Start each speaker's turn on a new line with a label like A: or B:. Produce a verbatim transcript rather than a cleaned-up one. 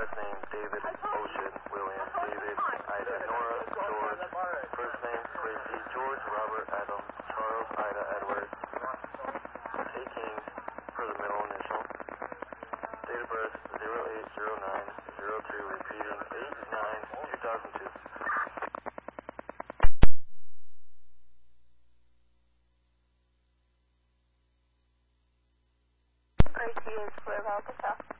A: last name David Ocean William David Ida Nora George. First name Tracy George Robert Adam Charles Ida Edward. Taking for the middle initial. Date of birth zero eight zero nine zero two, repeating eight nine two thousand two.
B: R T is Fleur Alpha South.